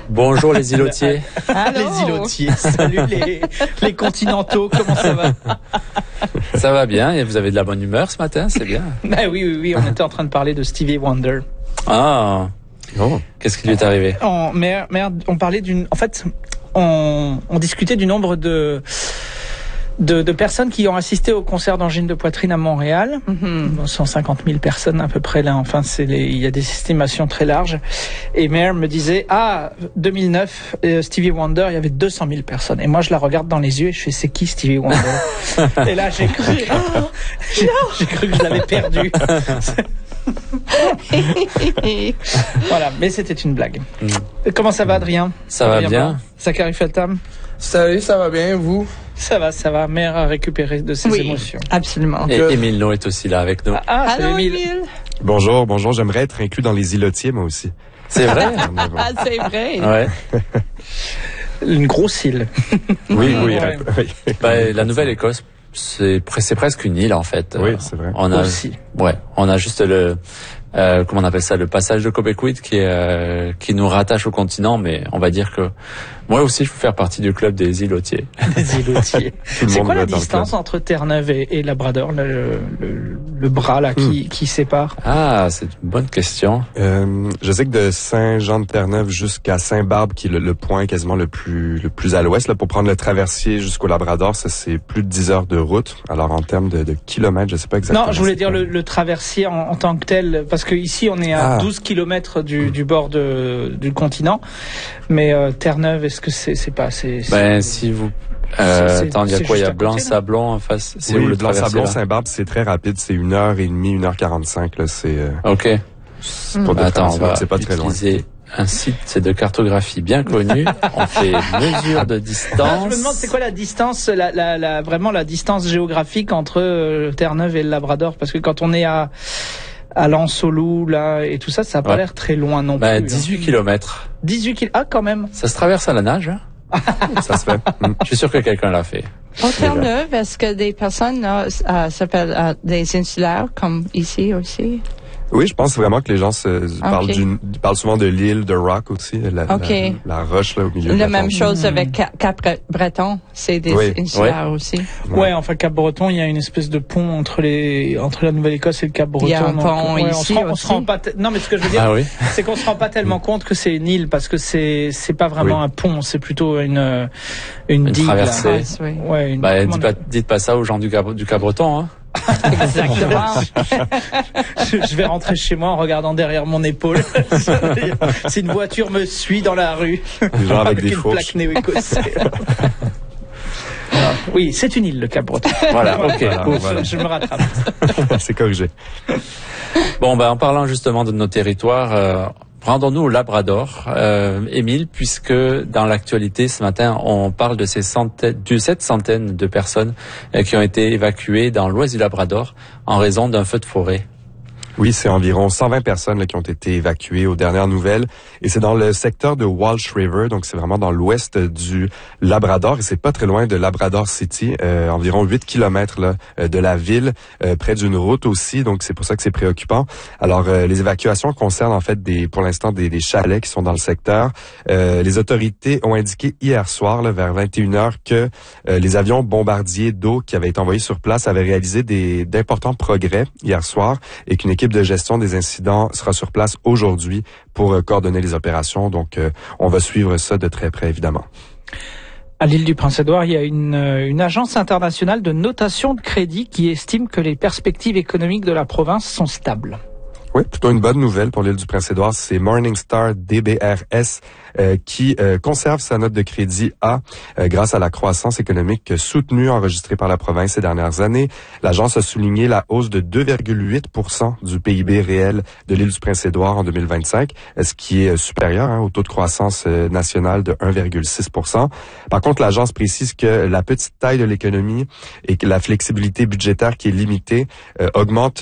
Bonjour les îlotiers. Les îlotiers, salut les continentaux, comment ça va? Ça va bien, et vous avez de la bonne humeur ce matin, c'est bien. Ben oui, on était en train de parler de Stevie Wonder. Ah, oh. Qu'est-ce qui lui est arrivé? On parlait on discutait du nombre de personnes qui ont assisté au concert d'angine de poitrine à Montréal. 150 000 personnes à peu près là. Enfin, il y a des estimations très larges. Et Mère me disait, 2009, Stevie Wonder, il y avait 200 000 personnes. Et moi, je la regarde dans les yeux et je fais, c'est qui Stevie Wonder? Et là, j'ai cru que je l'avais perdu. Voilà, mais c'était une blague. Comment ça va, Adrien? Ça va bien. Zachary Feltham? Salut, ça va bien, vous? Ça va. Mère a récupéré de ses émotions. Absolument. Et Émile No est aussi là avec nous. Allô, Émile. Bonjour. J'aimerais être inclus dans les îlotiers, moi aussi. C'est vrai? C'est vrai. Ouais. Une grosse île. Oui. La Nouvelle-Écosse, c'est presque une île, en fait. Oui, c'est vrai. On a juste comment on appelle ça, le passage de Cobequid qui nous rattache au continent, mais on va dire que moi aussi je peux faire partie du club des îlotiers. Des îlotiers. C'est quoi la distance entre Terre-Neuve et Labrador, le bras là qui sépare? Ah, c'est une bonne question. Je sais que de Saint-Jean-de-Terre-Neuve jusqu'à Saint-Barbe, qui est le point quasiment le plus à l'ouest, là, pour prendre le traversier jusqu'au Labrador, ça c'est plus de 10 heures de route. Alors en termes de kilomètres, je sais pas exactement. Non, je voulais dire le traversier en tant que tel, parce que ici on est à 12 kilomètres du bord du continent, mais Terre-Neuve, est-ce que c'est pas assez? Si vous attends, il y a quoi? Il y a Blanc-Sablon en face. C'est où le Blanc-Sablon, Saint-Barbe, c'est très rapide, c'est 1h30, 1h45 là, c'est OK. Attends, c'est pas très loin. Un site de cartographie bien connu. On fait mesure de distance. Je me demande c'est quoi la distance, vraiment la distance géographique entre Terre-Neuve et le Labrador, parce que quand on est à Lansolou, là, et tout ça, ça a pas l'air très loin non plus. 18 kilomètres. 18 kilomètres. Ah, quand même. Ça se traverse à la nage, hein? Ça se fait. Je suis sûr que quelqu'un l'a fait. Au Terre-Neuve, est-ce que des personnes s'appellent des insulaires, comme ici aussi? Oui, je pense vraiment que les gens parlent souvent de l'île de Rock aussi, la roche là au milieu. La même chose avec Cap-Breton, c'est des insulaires aussi. Ouais, enfin Cap-Breton, il y a une espèce de pont entre la Nouvelle-Écosse et le Cap-Breton. Il y a un pont ici on se rend pas. Non, mais ce que je veux dire, c'est qu'on se rend pas tellement compte que c'est une île, parce que c'est pas vraiment un pont, c'est plutôt une digue. Traversée. Ouais. Dites pas ça aux gens du Cap-Breton, hein. Exactement. Je vais rentrer chez moi en regardant derrière mon épaule. Si une voiture me suit dans la rue, genre avec des une plaque néo-écossais. Oui, c'est une île, le Cap-Breton. Voilà, ok. Voilà. Je me rattrape. C'est corrigé. Bon, en parlant justement de nos territoires, rendons-nous au Labrador, Émile, puisque dans l'actualité ce matin, on parle de cette centaine de personnes qui ont été évacuées dans l'ouest du Labrador en raison d'un feu de forêt. Oui, c'est environ 120 personnes là, qui ont été évacuées aux dernières nouvelles. Et c'est dans le secteur de Walsh River, donc c'est vraiment dans l'ouest du Labrador. Et c'est pas très loin de Labrador City, environ 8 kilomètres là, de la ville, près d'une route aussi. Donc c'est pour ça que c'est préoccupant. Alors les évacuations concernent en fait pour l'instant des chalets qui sont dans le secteur. Les autorités ont indiqué hier soir, là, vers 21h, que les avions bombardiers d'eau qui avaient été envoyés sur place avaient réalisé d'importants progrès hier soir et qu'une équipe de gestion des incidents sera sur place aujourd'hui pour coordonner les opérations. Donc, on va suivre ça de très près, évidemment. À l'île du Prince-Édouard, il y a une agence internationale de notation de crédit qui estime que les perspectives économiques de la province sont stables. Oui, plutôt une bonne nouvelle pour l'île du Prince-Édouard. C'est Morningstar DBRS qui conserve sa note de crédit A grâce à la croissance économique soutenue enregistrée par la province ces dernières années. L'agence a souligné la hausse de 2,8% du PIB réel de l'île du Prince-Édouard en 2025, ce qui est supérieur au taux de croissance national de 1,6%. Par contre, l'agence précise que la petite taille de l'économie et que la flexibilité budgétaire qui est limitée augmente